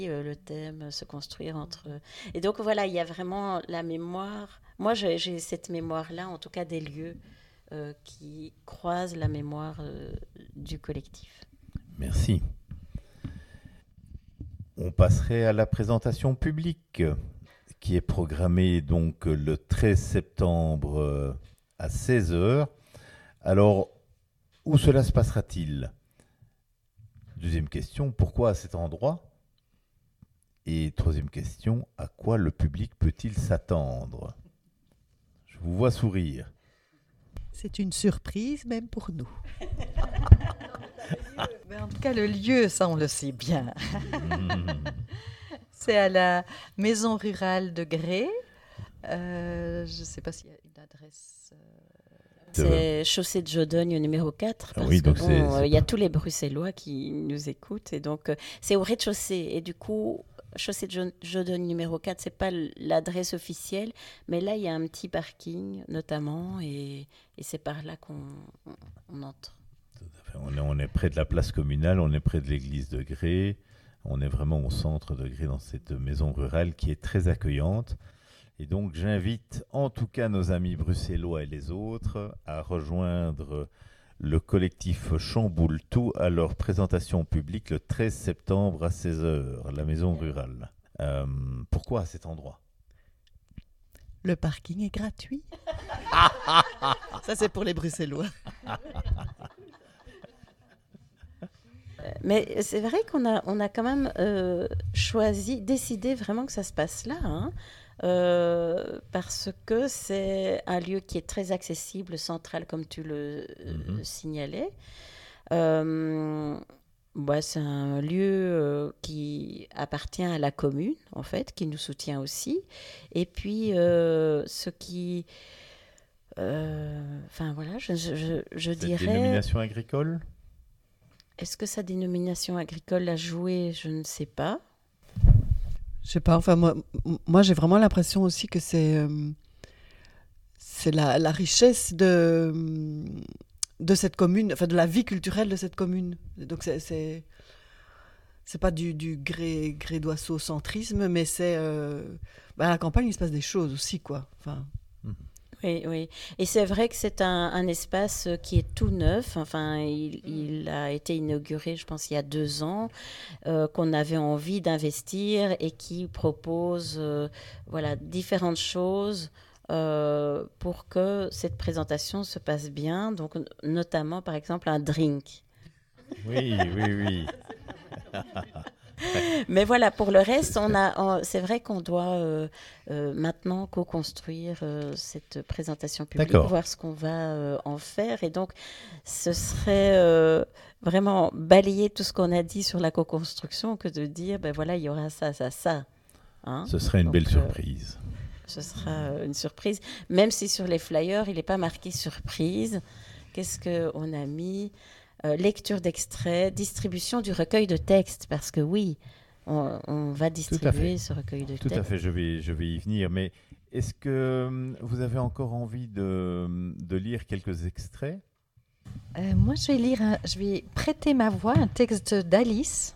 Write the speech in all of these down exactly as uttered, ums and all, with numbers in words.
euh, le thème, se construire entre... Et donc voilà, il y a vraiment la mémoire. Moi, j'ai, j'ai cette mémoire-là, en tout cas des lieux euh, qui croisent la mémoire euh, du collectif. Merci. On passerait à la présentation publique qui est programmée donc le treize septembre à seize heures. Alors, où cela se passera-t-il? Deuxième question, pourquoi à cet endroit? Et troisième question, à quoi le public peut-il s'attendre? Je vous vois sourire. C'est une surprise même pour nous. Mais en tout cas, le lieu, ça on le sait bien. Mmh. C'est à la maison rurale de Gré. Euh, je ne sais pas s'il y a une adresse... Euh... C'est chaussée de Jodogne numéro quatre, parce ah oui, que bon, il euh, y a tous les Bruxellois qui nous écoutent, et donc euh, c'est au rez-de-chaussée, et du coup, chaussée de Jodogne numéro quatre, c'est pas l'adresse officielle, mais là, il y a un petit parking, notamment, et, et c'est par là qu'on on, on entre. Tout à fait. On est, on est près de la place communale, on est près de l'église de Gré, on est vraiment au centre de Gré, dans cette maison rurale qui est très accueillante. Et donc, j'invite en tout cas nos amis bruxellois et les autres à rejoindre le collectif Chamboule-Tout à leur présentation publique le treize septembre à seize heures, à la maison rurale. Euh, pourquoi à cet endroit? Le parking est gratuit. Ça, c'est pour les Bruxellois. Mais c'est vrai qu'on a, on a quand même euh, choisi, décidé vraiment que ça se passe là, hein. Euh, parce que c'est un lieu qui est très accessible, central, comme tu le mm-hmm. euh, signalais. Euh, bah, c'est un lieu euh, qui appartient à la commune, en fait, qui nous soutient aussi. Et puis, euh, ce qui... Enfin, euh, voilà, je, je, je dirais... Cette dénomination agricole? Est-ce que sa dénomination agricole a joué? Je ne sais pas. Je sais pas, enfin moi, moi j'ai vraiment l'impression aussi que c'est euh, c'est la, la richesse de, de cette commune, enfin de la vie culturelle de cette commune. Donc c'est c'est, c'est pas du, du gré, gré d'oiseau-centrisme, mais c'est euh, bah à la campagne il se passe des choses aussi, quoi. Enfin. Mmh. Oui, oui. Et c'est vrai que c'est un, un espace qui est tout neuf. Enfin, il, il a été inauguré, je pense, il y a deux ans, euh, qu'on avait envie d'investir et qui propose euh, voilà, différentes choses euh, pour que cette présentation se passe bien. Donc, notamment, par exemple, un drink. Oui, oui, oui. Mais voilà, pour le reste, on a, on, c'est vrai qu'on doit euh, euh, maintenant co-construire euh, cette présentation publique, D'accord. voir ce qu'on va euh, en faire. Et donc, ce serait euh, vraiment balayer tout ce qu'on a dit sur la co-construction que de dire, ben voilà, il y aura ça, ça, ça. Hein? Ce serait une donc, belle euh, surprise. Ce sera une surprise, même si sur les flyers, il n'est pas marqué surprise. Qu'est-ce qu'on a mis? Euh, lecture d'extraits, distribution du recueil de textes, parce que oui, on, on va distribuer ce recueil de Tout textes. Tout à fait, je vais, je vais y venir, mais est-ce que vous avez encore envie de, de lire quelques extraits? euh, Moi, je vais lire, un, je vais prêter ma voix, un texte d'Alice.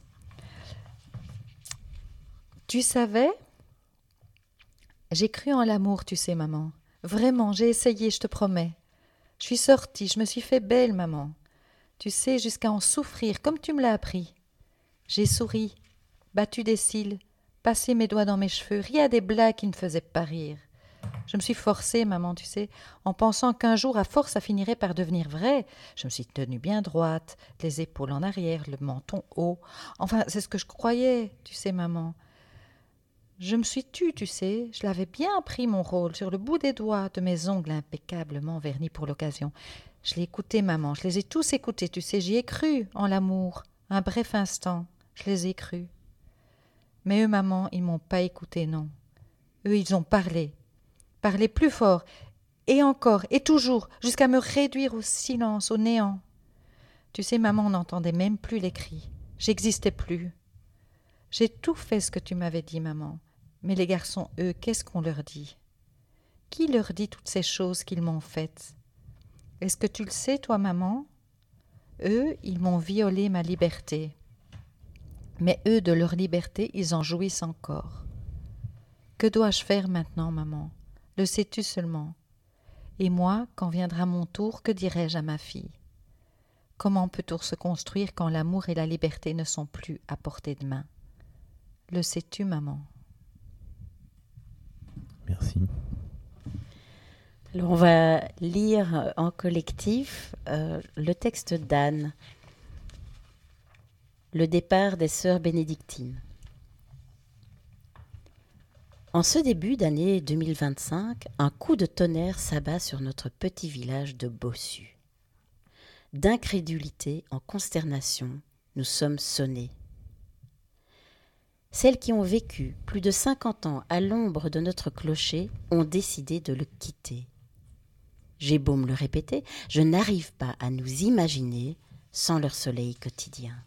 Tu savais? J'ai cru en l'amour, tu sais, maman. Vraiment, j'ai essayé, je te promets. Je suis sortie, je me suis fait belle, maman. Tu sais, jusqu'à en souffrir, comme tu me l'as appris. J'ai souri, battu des cils, passé mes doigts dans mes cheveux, ri à des blagues qui ne faisaient pas rire. Je me suis forcée, maman, tu sais, en pensant qu'un jour, à force, ça finirait par devenir vrai. Je me suis tenue bien droite, les épaules en arrière, le menton haut. Enfin, c'est ce que je croyais, tu sais, maman. Je me suis tue, tu sais, je l'avais bien pris, mon rôle, sur le bout des doigts de mes ongles impeccablement vernis pour l'occasion. Je l'ai écouté, maman, je les ai tous écoutés, tu sais, j'y ai cru en l'amour, un bref instant, je les ai crus. Mais eux, maman, ils m'ont pas écouté, non. Eux, ils ont parlé, parlé plus fort, et encore, et toujours, jusqu'à me réduire au silence, au néant. Tu sais, maman, on n'entendait même plus les cris, j'existais plus. J'ai tout fait ce que tu m'avais dit, maman, mais les garçons, eux, qu'est-ce qu'on leur dit? Qui leur dit toutes ces choses qu'ils m'ont faites? Est-ce que tu le sais, toi, maman? Eux, ils m'ont violé ma liberté. Mais eux, de leur liberté, ils en jouissent encore. Que dois-je faire maintenant, maman? Le sais-tu seulement? Et moi, quand viendra mon tour, que dirai-je à ma fille? Comment peut-on se construire quand l'amour et la liberté ne sont plus à portée de main? Le sais-tu, maman? Merci. Alors on va lire en collectif euh, le texte d'Anne, le départ des sœurs bénédictines. En ce début d'année deux mille vingt-cinq, un coup de tonnerre s'abat sur notre petit village de Bossu. D'incrédulité en consternation, nous sommes sonnés. Celles qui ont vécu plus de cinquante ans à l'ombre de notre clocher ont décidé de le quitter. J'ai beau me le répéter, je n'arrive pas à nous imaginer sans leur soleil quotidien.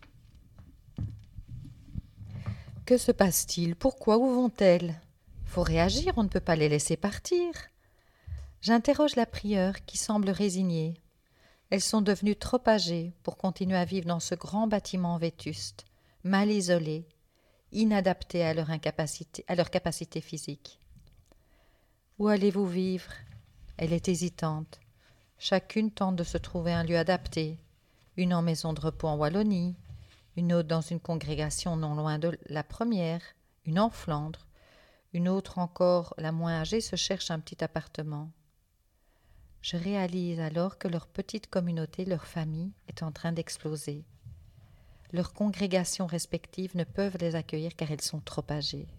Que se passe-t-il? Pourquoi? Où vont-elles? Faut réagir, on ne peut pas les laisser partir. J'interroge la prieure qui semble résignée. Elles sont devenues trop âgées pour continuer à vivre dans ce grand bâtiment vétuste, mal isolé, inadapté à leur incapacité, à leur capacité physique. Où allez-vous vivre? Elle est hésitante. Chacune tente de se trouver un lieu adapté. Une en maison de repos en Wallonie, une autre dans une congrégation non loin de la première, une en Flandre. Une autre encore, la moins âgée, se cherche un petit appartement. Je réalise alors que leur petite communauté, leur famille, est en train d'exploser. Leurs congrégations respectives ne peuvent les accueillir car elles sont trop âgées.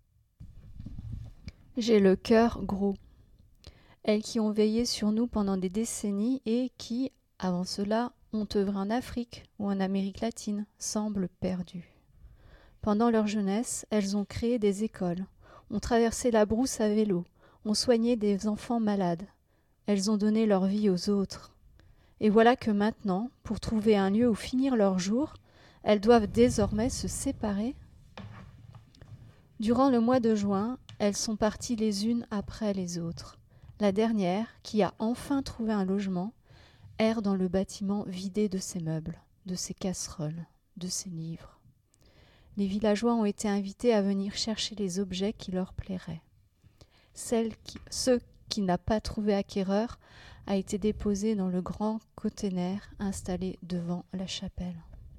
J'ai le cœur gros. Elles qui ont veillé sur nous pendant des décennies et qui, avant cela, ont œuvré en Afrique ou en Amérique latine, semblent perdues. Pendant leur jeunesse, elles ont créé des écoles, ont traversé la brousse à vélo, ont soigné des enfants malades. Elles ont donné leur vie aux autres. Et voilà que maintenant, pour trouver un lieu où finir leur jour, elles doivent désormais se séparer. Durant le mois de juin, elles sont parties les unes après les autres. La dernière, qui a enfin trouvé un logement, erre dans le bâtiment vidé de ses meubles, de ses casseroles, de ses livres. Les villageois ont été invités à venir chercher les objets qui leur plairaient. Celle qui, ceux qui n'a pas trouvé acquéreur a été déposé dans le grand container installé devant la chapelle.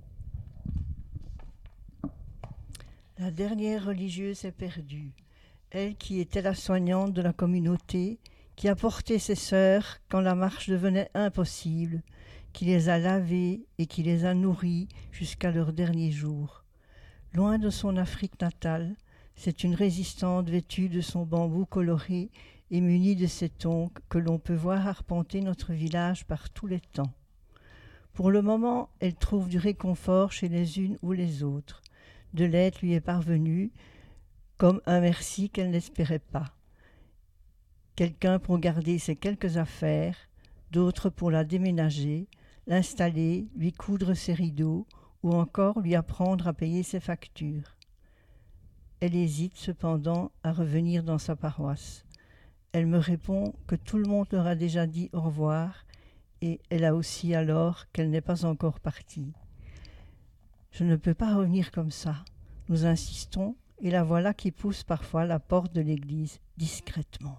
La dernière religieuse est perdue, elle qui était la soignante de la communauté, qui a porté ses sœurs quand la marche devenait impossible, qui les a lavées et qui les a nourries jusqu'à leur dernier jour. Loin de son Afrique natale, c'est une résistante vêtue de son bambou coloré et munie de ses tongs que l'on peut voir arpenter notre village par tous les temps. Pour le moment, elle trouve du réconfort chez les unes ou les autres. De l'aide lui est parvenue, comme un merci qu'elle n'espérait pas. Quelqu'un pour garder ses quelques affaires, d'autres pour la déménager, l'installer, lui coudre ses rideaux, ou encore lui apprendre à payer ses factures. Elle hésite cependant à revenir dans sa paroisse. Elle me répond que tout le monde leur a déjà dit au revoir, et elle a aussi alors qu'elle n'est pas encore partie. Je ne peux pas revenir comme ça. Nous insistons, et la voilà qui pousse parfois la porte de l'église discrètement.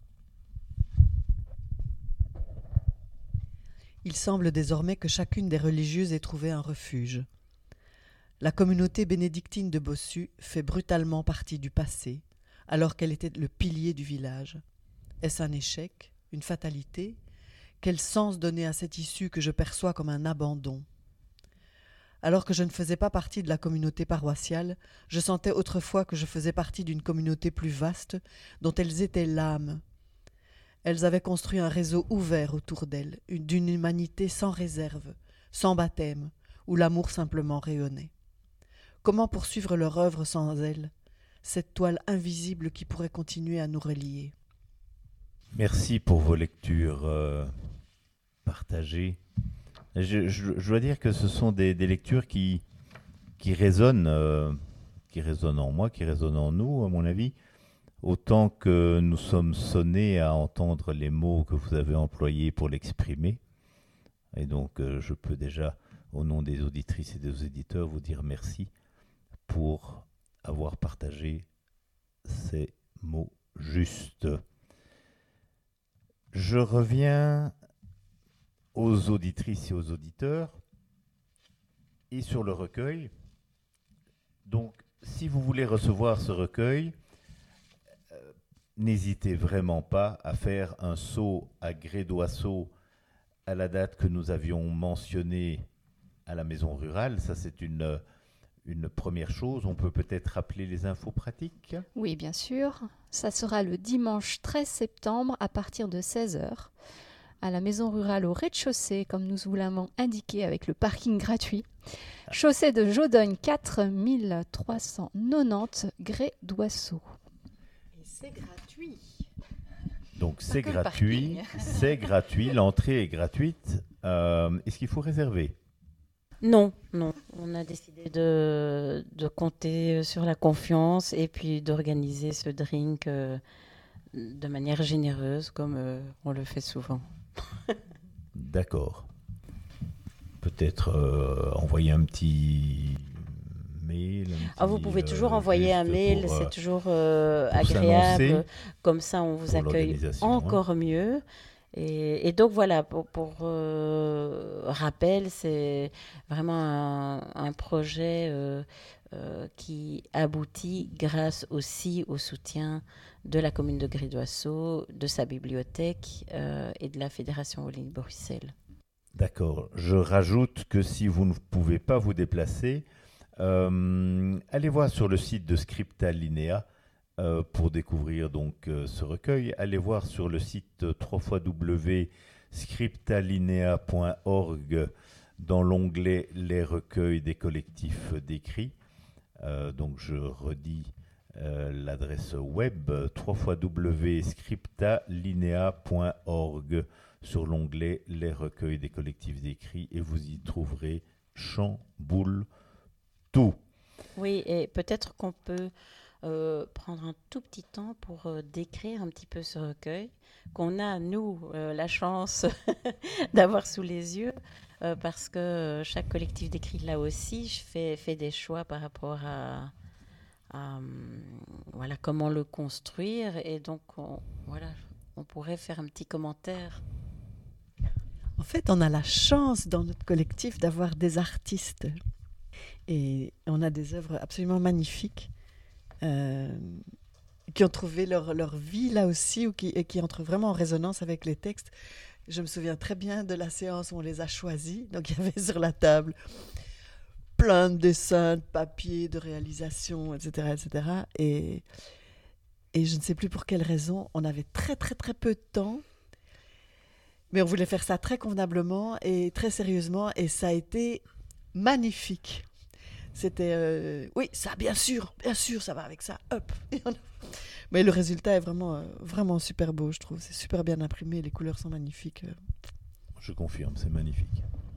Il semble désormais que chacune des religieuses ait trouvé un refuge. La communauté bénédictine de Bossu fait brutalement partie du passé, alors qu'elle était le pilier du village. Est-ce un échec, une fatalité? Quel sens donner à cette issue que je perçois comme un abandon? Alors que je ne faisais pas partie de la communauté paroissiale, je sentais autrefois que je faisais partie d'une communauté plus vaste, dont elles étaient l'âme. Elles avaient construit un réseau ouvert autour d'elles, d'une humanité sans réserve, sans baptême, où l'amour simplement rayonnait. Comment poursuivre leur œuvre sans elles, cette toile invisible qui pourrait continuer à nous relier? Merci pour vos lectures euh, partagées. Je, je, je dois dire que ce sont des, des lectures qui, qui résonnent, euh, qui résonnent en moi, qui résonnent en nous, à mon avis, autant que nous sommes sonnés à entendre les mots que vous avez employés pour l'exprimer. Et donc, euh, je peux déjà, au nom des auditrices et des auditeurs, vous dire merci pour avoir partagé ces mots justes. Je reviens aux auditrices et aux auditeurs et sur le recueil. Donc, si vous voulez recevoir ce recueil, euh, n'hésitez vraiment pas à faire un saut à Gré-d'Oisseau à la date que nous avions mentionnée à la maison rurale. Ça, c'est une, une première chose. On peut peut-être rappeler les infos pratiques. Oui, bien sûr. Ça sera le dimanche treize septembre à partir de seize heures à la maison rurale au rez-de-chaussée, comme nous vous l'avons indiqué, avec le parking gratuit. Chaussée de Jodogne quatre mille trois cent quatre-vingt-dix Gré-d'Oisseau. Et c'est gratuit. Donc c'est que le gratuit, c'est gratuit, l'entrée est gratuite. Euh, est-ce qu'il faut réserver ? Non, non. On a décidé de, de compter sur la confiance et puis d'organiser ce drink euh, de manière généreuse, comme euh, on le fait souvent. D'accord. Peut-être euh, envoyer un petit mail. un Ah, vous petit, pouvez toujours euh, envoyer un juste mail, pour, euh, c'est toujours euh, pour agréable. s'annoncer Comme ça, on vous pour accueille l'organisation, encore mieux. Et, et donc voilà, pour, pour euh, rappel, c'est vraiment un, un projet euh, euh, qui aboutit grâce aussi au soutien de la commune de Gré-d'Oisseau, de sa bibliothèque euh, et de la Fédération Wallonie-Bruxelles. D'accord. Je rajoute que si vous ne pouvez pas vous déplacer, euh, allez voir sur le site de Scripta Linea euh, pour découvrir donc euh, ce recueil. Allez voir sur le site euh, w w w point scriptalinea point org dans l'onglet Les recueils des collectifs d'écrits. Euh, donc je redis euh, l'adresse web w w w point scriptalinea point org sur l'onglet Les recueils des collectifs d'écrits et vous y trouverez chamboule tout. Oui, et peut-être qu'on peut euh, prendre un tout petit temps pour euh, décrire un petit peu ce recueil qu'on a, nous, euh, la chance d'avoir sous les yeux, euh, parce que euh, chaque collectif d'écrits, là aussi, je fais, fait des choix par rapport à, à hum, voilà, comment le construire. Et donc, on, voilà, on pourrait faire un petit commentaire. En fait, on a la chance dans notre collectif d'avoir des artistes. Et on a des œuvres absolument magnifiques euh, qui ont trouvé leur, leur vie là aussi ou qui, et qui entrent vraiment en résonance avec les textes. Je me souviens très bien de la séance où on les a choisis. Donc, il y avait sur la table plein de dessins, de papier, de réalisations, et cetera, et cetera. Et, et je ne sais plus pour quelle raison, on avait très, très, très peu de temps. Mais on voulait faire ça très convenablement et très sérieusement. Et ça a été magnifique. C'était, euh, oui, ça, bien sûr, bien sûr, ça va avec ça, hop. A... Mais le résultat est vraiment, euh, vraiment super beau, je trouve. C'est super bien imprimé, les couleurs sont magnifiques. Je confirme, c'est magnifique.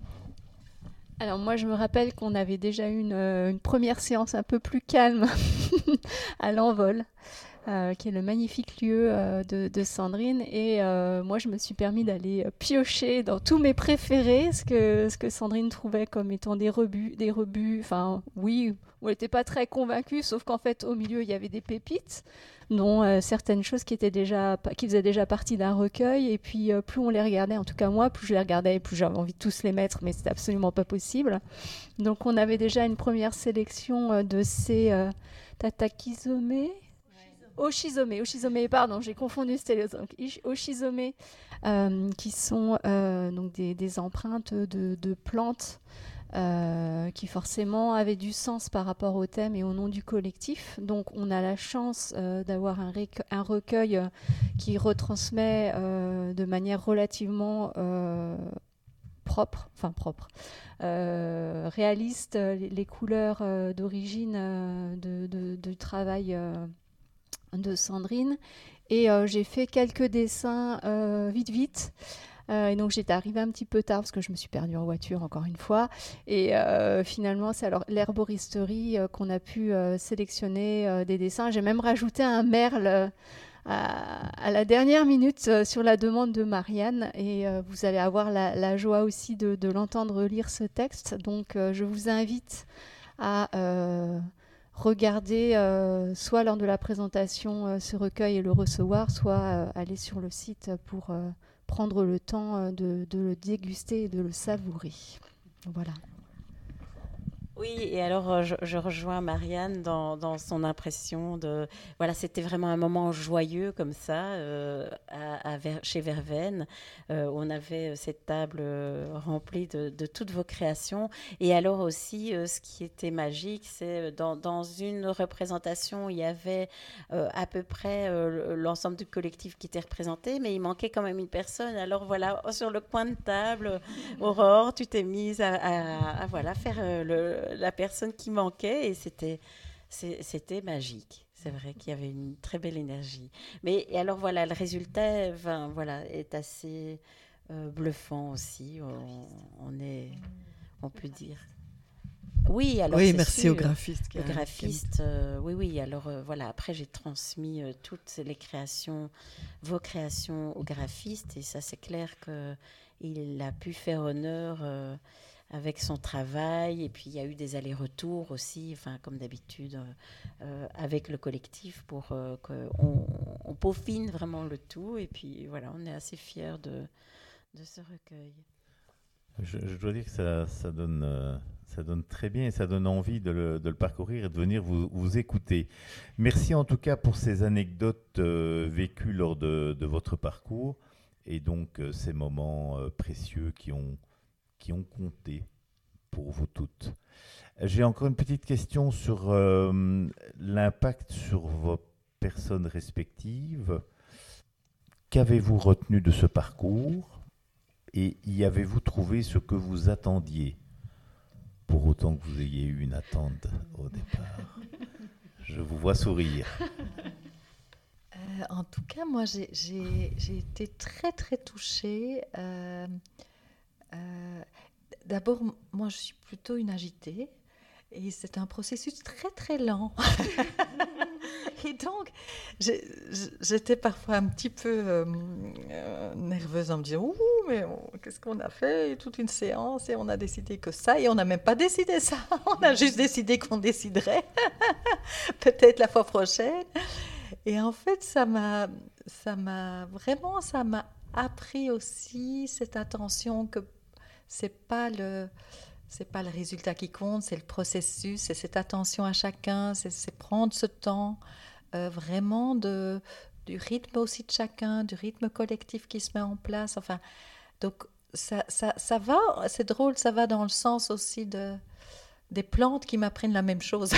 Alors moi, je me rappelle qu'on avait déjà eu une, euh, une première séance un peu plus calme à l'Envol, euh, qui est le magnifique lieu euh, de, de Sandrine. Et euh, moi, je me suis permis d'aller piocher dans tous mes préférés, ce que, ce que Sandrine trouvait comme étant des rebuts, des rebuts. Enfin, oui, on n'était pas très convaincus, sauf qu'en fait, au milieu, il y avait des pépites, dont euh, certaines choses qui étaient déjà, qui faisaient déjà partie d'un recueil. Et puis, euh, plus on les regardait, en tout cas moi, plus je les regardais, plus j'avais envie de tous les mettre, mais c'était absolument pas possible. Donc, on avait déjà une première sélection euh, de ces euh, Tatakizome. Oshizome, Oshizome, pardon, j'ai confondu, c'était les Oshizome, euh, qui sont euh, donc des, des empreintes de, de plantes euh, qui forcément avaient du sens par rapport au thème et au nom du collectif. Donc on a la chance euh, d'avoir un, récu- un recueil euh, qui retransmet euh, de manière relativement euh, propre, enfin propre, euh, réaliste les, les couleurs euh, d'origine euh, de, de, du travail euh, de Sandrine. Et euh, j'ai fait quelques dessins euh, vite vite. Euh, et donc j'étais arrivée un petit peu tard parce que je me suis perdue en voiture encore une fois. Et euh, finalement, c'est alors l'herboristerie euh, qu'on a pu euh, sélectionner euh, des dessins. J'ai même rajouté un merle euh, à, à la dernière minute euh, sur la demande de Marianne. Et euh, vous allez avoir la, la joie aussi de, de l'entendre lire ce texte. Donc euh, je vous invite à... Euh, regarder euh, soit lors de la présentation euh, ce recueil et le recevoir, soit euh, aller sur le site pour euh, prendre le temps euh, de, de le déguster et de le savourer. Voilà. Oui, et alors euh, je, je rejoins Marianne dans, dans son impression de... Voilà, c'était vraiment un moment joyeux comme ça, euh, à, à Ver- chez Verveine, euh, où on avait cette table euh, remplie de, de toutes vos créations. Et alors aussi, euh, ce qui était magique, c'est dans, dans une représentation, il y avait euh, à peu près euh, l'ensemble du collectif qui était représenté, mais il manquait quand même une personne. Alors voilà, sur le coin de table, Aurore, tu t'es mise à, à, à, voilà, faire euh, le la personne qui manquait et c'était, c'est, c'était magique. C'est vrai qu'il y avait une très belle énergie. Mais et alors voilà, le résultat enfin, voilà, est assez euh, bluffant aussi. On, on, est, on peut dire. Oui, alors oui, c'est merci sûr, au graphiste. Le graphiste, euh, oui, oui. Alors euh, voilà, après j'ai transmis euh, toutes les créations, vos créations au graphiste et ça c'est clair qu'il a pu faire honneur euh, avec son travail. Et puis il y a eu des allers-retours aussi, enfin comme d'habitude, euh, euh, avec le collectif pour euh, qu'on on peaufine vraiment le tout. Et puis voilà, on est assez fiers de, de ce recueil. Je, je dois dire que ça, ça donne... Euh... Ça donne très bien et ça donne envie de le, de le parcourir et de venir vous, vous écouter. Merci en tout cas pour ces anecdotes euh, vécues lors de, de votre parcours et donc euh, ces moments euh, précieux qui ont, qui ont compté pour vous toutes. J'ai encore une petite question sur euh, l'impact sur vos personnes respectives. Qu'avez-vous retenu de ce parcours et y avez-vous trouvé ce que vous attendiez ? Pour autant que vous ayez eu une attente au départ. Je vous vois sourire. Euh, en tout cas, moi, j'ai, j'ai, j'ai été très, très touchée. Euh, euh, d'abord, moi, je suis plutôt une agitée. Et c'est un processus très, très lent. Et donc, j'ai, j'étais parfois un petit peu euh, euh, nerveuse en me disant « Ouh, mais on, qu'est-ce qu'on a fait ? Toute une séance et on a décidé que ça. » Et on n'a même pas décidé ça. On a juste décidé qu'on déciderait. Peut-être la fois prochaine. Et en fait, ça m'a, ça m'a vraiment, ça m'a appris aussi cette attention que c'est pas le... C'est pas le résultat qui compte, c'est le processus, c'est cette attention à chacun, c'est, c'est prendre ce temps euh, vraiment de, du rythme aussi de chacun, du rythme collectif qui se met en place. Enfin, donc ça, ça, ça va, c'est drôle, ça va dans le sens aussi de, des plantes qui m'apprennent la même chose,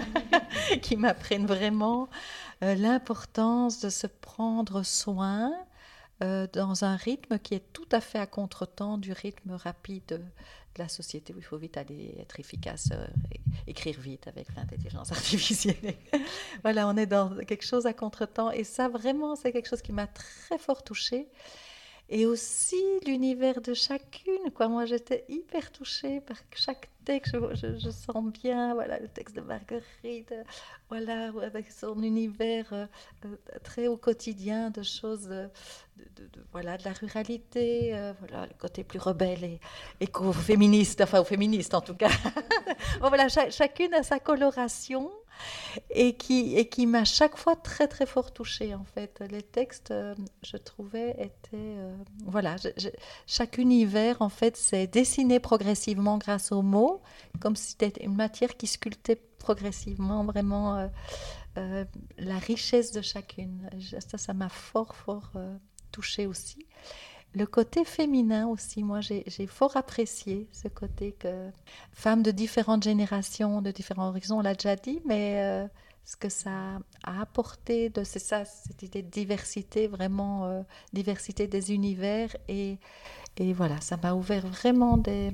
qui m'apprennent vraiment euh, l'importance de se prendre soin euh, dans un rythme qui est tout à fait à contre-temps du rythme rapide de la société où il faut vite aller être efficace, euh, écrire vite avec l'intelligence artificielle. Voilà, on est dans quelque chose à contre-temps et ça vraiment c'est quelque chose qui m'a très fort touchée. Et aussi l'univers de chacune, quoi. Moi j'étais hyper touchée par chaque texte, je, je, je sens bien, voilà, le texte de Marguerite, euh, voilà, avec son univers euh, euh, très au quotidien de choses, euh, de, de, de, voilà, de la ruralité, euh, voilà, le côté plus rebelle et éco-féministe, enfin ou féministe en tout cas. Bon, voilà, cha- chacune a sa coloration. Et qui, et qui m'a chaque fois très très fort touchée en fait. Les textes, euh, je trouvais, étaient... Euh, voilà, je, je, chaque univers en fait s'est dessiné progressivement grâce aux mots, comme si c'était une matière qui sculptait progressivement vraiment euh, euh, la richesse de chacune. Ça, ça m'a fort fort euh, touchée aussi. Le côté féminin aussi, moi j'ai, j'ai fort apprécié ce côté que femmes de différentes générations, de différents horizons, on l'a déjà dit, mais euh, ce que ça a apporté, de, c'est ça, cette idée de diversité, vraiment euh, diversité des univers, et, et voilà, ça m'a ouvert vraiment des,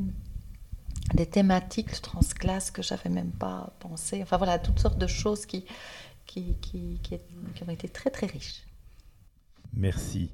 des thématiques transclasses que j'avais même pas pensé, enfin voilà, toutes sortes de choses qui, qui, qui, qui, qui ont été très très riches. Merci.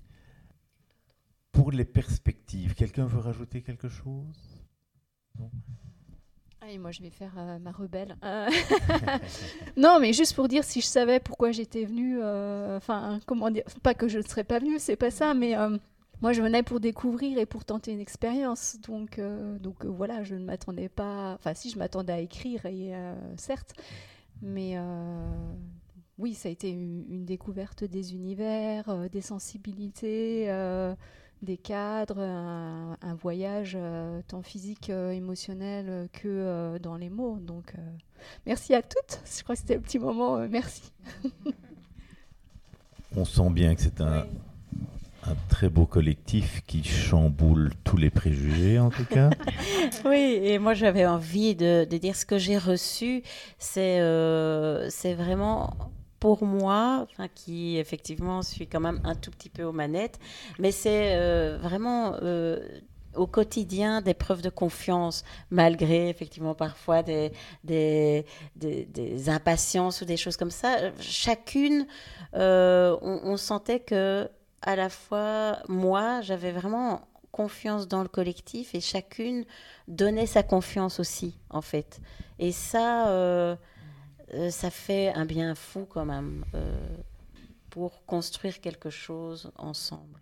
Pour les perspectives, quelqu'un veut rajouter quelque chose ? Non ? Allez, moi je vais faire euh, ma rebelle. Euh... non, mais juste pour dire, si je savais pourquoi j'étais venue, enfin, euh, comment dire, pas que je ne serais pas venue, c'est pas ça, mais euh, moi je venais pour découvrir et pour tenter une expérience. Donc, euh, donc euh, voilà, je ne m'attendais pas, enfin si, je m'attendais à écrire, et euh, certes, Mais euh, oui, ça a été une, une découverte des univers, euh, des sensibilités, euh, des cadres, un, un voyage euh, tant physique, euh, émotionnel euh, que euh, dans les mots. Donc, euh, merci à toutes. Je crois que c'était le petit moment. Euh, merci. On sent bien que c'est un, un très beau collectif qui chamboule tous les préjugés, en tout cas. Oui, et moi j'avais envie de, de dire ce que j'ai reçu, c'est euh, c'est vraiment pour moi, enfin, qui effectivement suis quand même un tout petit peu aux manettes, mais c'est euh, vraiment euh, au quotidien des preuves de confiance, malgré effectivement parfois des, des, des, des impatiences ou des choses comme ça. Chacune, euh, on, on sentait que à la fois, moi, j'avais vraiment confiance dans le collectif et chacune donnait sa confiance aussi, en fait. Et ça, euh, euh, ça fait un bien fou quand même euh, pour construire quelque chose ensemble.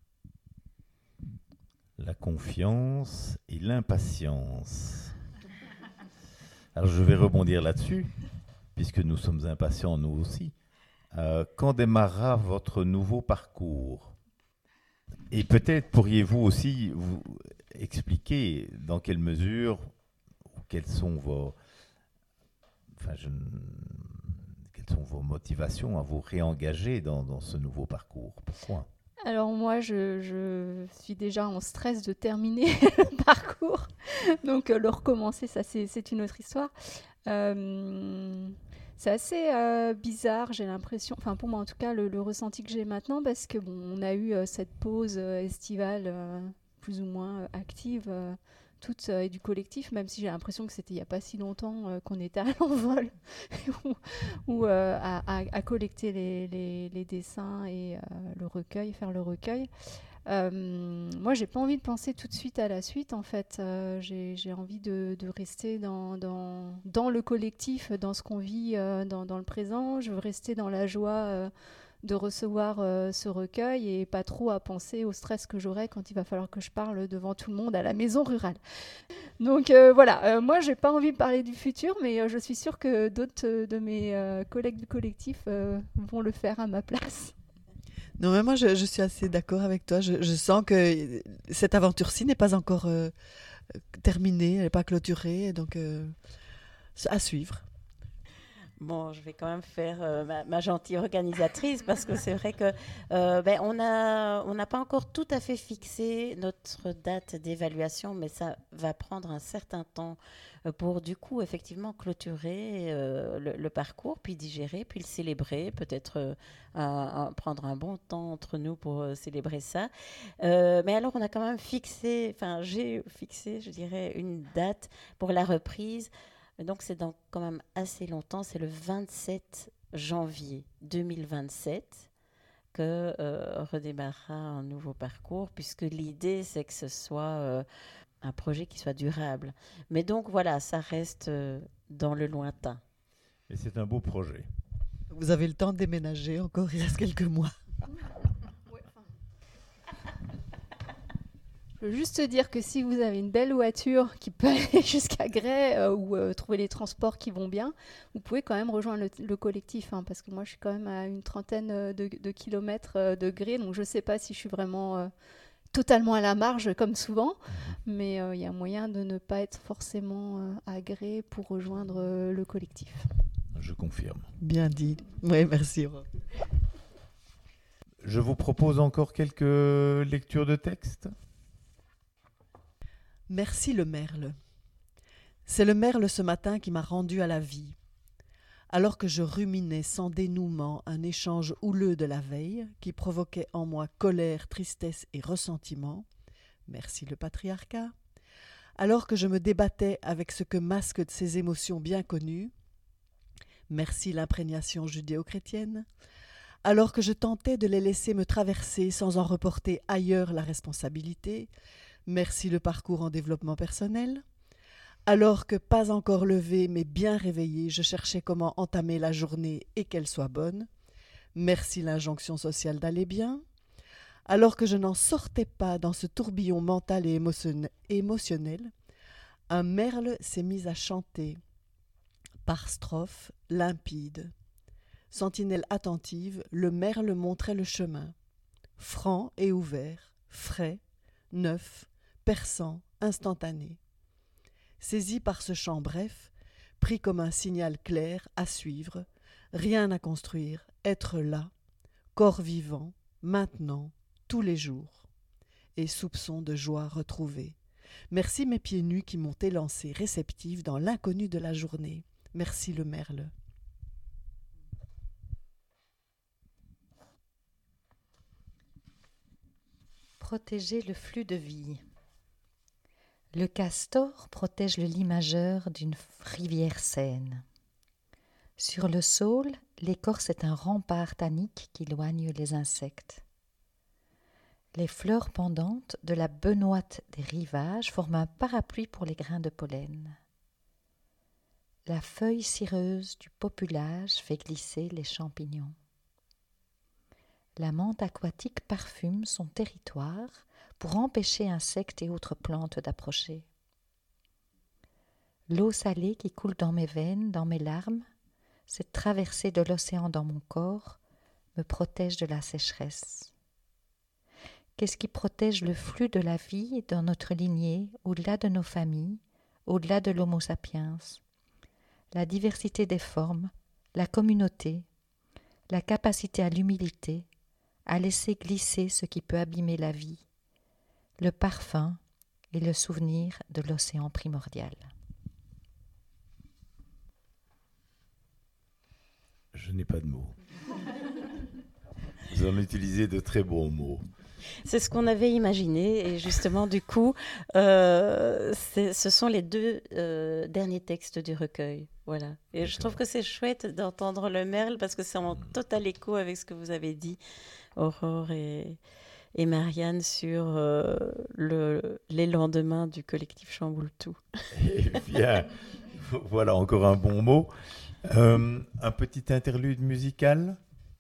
La confiance et l'impatience. Alors je vais rebondir là-dessus, puisque nous sommes impatients nous aussi. Euh, quand démarrera votre nouveau parcours? Et peut-être pourriez-vous aussi vous expliquer dans quelle mesure, ou quelles sont vos, enfin, je, quelles sont vos motivations à vous réengager dans, dans ce nouveau parcours? Pourquoi? Alors moi, je, je suis déjà en stress de terminer le parcours. Donc euh, le recommencer, ça c'est, c'est une autre histoire. Euh, c'est assez euh, bizarre, j'ai l'impression, enfin pour moi en tout cas, le, le ressenti que j'ai maintenant, parce que bon, on a eu euh, cette pause euh, estivale euh, plus ou moins euh, active, euh, toute euh, et du collectif, même si j'ai l'impression que c'était il n'y a pas si longtemps euh, qu'on était à l'envol ou, ou euh, à, à, à collecter les, les, les dessins et euh, le recueil, faire le recueil. Euh, moi, j'ai pas envie de penser tout de suite à la suite. En fait, euh, j'ai, j'ai envie de, de rester dans, dans, dans le collectif, dans ce qu'on vit euh, dans, dans le présent. Je veux rester dans la joie euh, de recevoir euh, ce recueil et pas trop à penser au stress que j'aurai quand il va falloir que je parle devant tout le monde à la maison rurale. Donc euh, voilà, euh, moi, j'ai pas envie de parler du futur, mais euh, je suis sûre que d'autres euh, de mes euh, collègues du collectif euh, vont le faire à ma place. Non, mais moi, je, je suis assez d'accord avec toi. Je, je sens que cette aventure-ci n'est pas encore euh, terminée, elle n'est pas clôturée, donc euh, à suivre. Bon, je vais quand même faire euh, ma, ma gentille organisatrice parce que c'est vrai que euh, ben, on a, on n'a pas encore tout à fait fixé notre date d'évaluation, mais ça va prendre un certain temps euh, pour du coup effectivement clôturer euh, le, le parcours, puis digérer, puis le célébrer, peut-être euh, un, un, prendre un bon temps entre nous pour euh, célébrer ça. Euh, mais alors on a quand même fixé, enfin j'ai fixé, je dirais, une date pour la reprise. Donc c'est dans quand même assez longtemps, c'est le vingt-sept janvier deux mille vingt-sept que euh, redémarrera un nouveau parcours, puisque l'idée c'est que ce soit euh, un projet qui soit durable. Mais donc voilà, ça reste euh, dans le lointain. Et c'est un beau projet. Vous avez le temps de déménager encore, il reste quelques mois. Je veux juste te dire que si vous avez une belle voiture qui peut aller jusqu'à Gray euh, ou euh, trouver les transports qui vont bien, vous pouvez quand même rejoindre le, le collectif, hein, parce que moi je suis quand même à une trentaine de, de kilomètres euh, de Gray, donc je ne sais pas si je suis vraiment euh, totalement à la marge comme souvent, mais il euh, y a moyen de ne pas être forcément euh, à Gray pour rejoindre euh, le collectif. Je confirme. Bien dit. Oui, merci. Je vous propose encore quelques lectures de texte. Merci le merle. C'est le merle ce matin qui m'a rendu à la vie. Alors que je ruminais sans dénouement un échange houleux de la veille qui provoquait en moi colère, tristesse et ressentiment, merci le patriarcat, alors que je me débattais avec ce que masquent ces émotions bien connues, merci l'imprégnation judéo-chrétienne, alors que je tentais de les laisser me traverser sans en reporter ailleurs la responsabilité, merci le parcours en développement personnel. Alors que pas encore levée mais bien réveillée, je cherchais comment entamer la journée et qu'elle soit bonne. Merci l'injonction sociale d'aller bien. Alors que je n'en sortais pas dans ce tourbillon mental et émotionnel, un merle s'est mis à chanter. Par strophe, limpide. Sentinelle attentive, le merle montrait le chemin. Franc et ouvert, frais, neuf, perçant, instantané. Saisi par ce chant bref, pris comme un signal clair à suivre, rien à construire, être là, corps vivant, maintenant, tous les jours. Et soupçon de joie retrouvée. Merci mes pieds nus qui m'ont élancé réceptive dans l'inconnu de la journée. Merci le merle. Protéger le flux de vie. Le castor protège le lit majeur d'une rivière saine. Sur le saule, l'écorce est un rempart tannique qui éloigne les insectes. Les fleurs pendantes de la benoîte des rivages forment un parapluie pour les grains de pollen. La feuille cireuse du populage fait glisser les champignons. La menthe aquatique parfume son territoire pour empêcher insectes et autres plantes d'approcher. L'eau salée qui coule dans mes veines, dans mes larmes, cette traversée de l'océan dans mon corps, me protège de la sécheresse. Qu'est-ce qui protège le flux de la vie dans notre lignée, au-delà de nos familles, au-delà de l'homo sapiens? La diversité des formes, la communauté, la capacité à l'humilité, à laisser glisser ce qui peut abîmer la vie, le parfum et le souvenir de l'océan primordial. Je n'ai pas de mots. Vous en utilisez de très bons mots. C'est ce qu'on avait imaginé et justement du coup, euh, ce sont les deux euh, derniers textes du recueil. Voilà. Et D'accord. Je trouve que c'est chouette d'entendre le merle parce que c'est en total écho avec ce que vous avez dit, Aurore et, et Marianne, sur euh, le, les lendemains du collectif Chamboule Tout. Eh bien, voilà encore un bon mot. Euh, un petit interlude musical.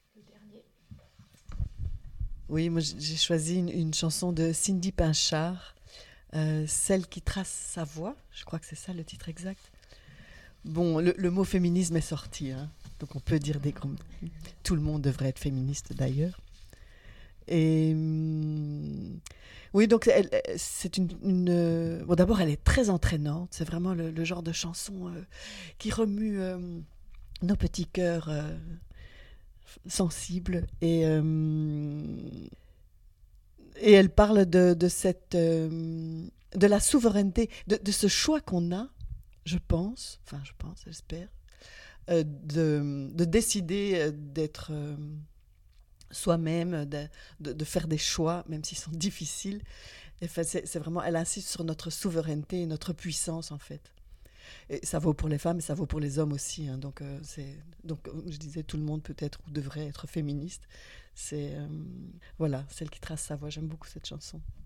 Oui, moi j'ai choisi une, une chanson de Cindy Pinchard, euh, Celle qui trace sa voie, je crois que c'est ça le titre exact. Bon, le, le mot féminisme est sorti, hein, donc on peut dire des grands... Tout le monde devrait être féministe d'ailleurs. Et hum, oui, donc elle, c'est une... une bon, d'abord, elle est très entraînante, c'est vraiment le, le genre de chanson euh, qui remue euh, nos petits cœurs... Euh, sensible et euh, et elle parle de de cette euh, de la souveraineté de, de ce choix qu'on a, je pense, enfin je pense, j'espère, euh, de de décider d'être euh, soi-même, de, de de faire des choix même s'ils sont difficiles. Et fait, c'est, c'est vraiment, elle insiste sur notre souveraineté et notre puissance en fait. Et ça vaut pour les femmes et ça vaut pour les hommes aussi. Hein. Donc, euh, c'est, donc, je disais, tout le monde peut être ou devrait être féministe. C'est, euh, voilà, celle qui trace sa voie. J'aime beaucoup cette chanson.